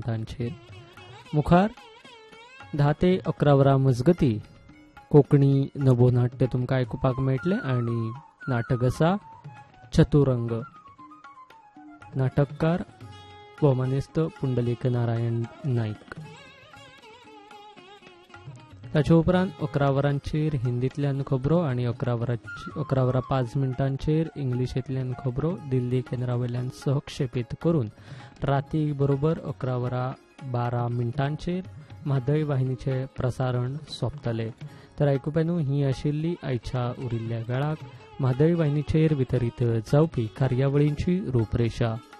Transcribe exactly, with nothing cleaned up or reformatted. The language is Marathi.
मिनटांचेर. मुखार धा ते अकरा वरां मजगती कोंकणी नभोनाट्य तुमकां आयकुपाक मेळटलें आनी नाटक आसा चतुरंग. नाटककार भौमानिस्त पुंडलीक नारायण नाईक. ताचे उपरांत अकरा वरांचेर हिंदींतल्यान खबरो आनी अकरा वरांची अकरा वरां पांच मिनटांचेर इंग्लिशींतल्यान खबरो दिल्ली केंद्रा वयल्यान सहक्षेपीत करून राती बरोबर अकरा वरां बारा मिनटांचेर म्हादय वाहिनीचे प्रसारण सोंपतले. तर आयकुप्यानू ही आशिल्ली आयच्या उरिल्ल्या वेळाक म्हादय वाहिनीचेर वितरीत जावपी कार्यावळींची रूपरेषा.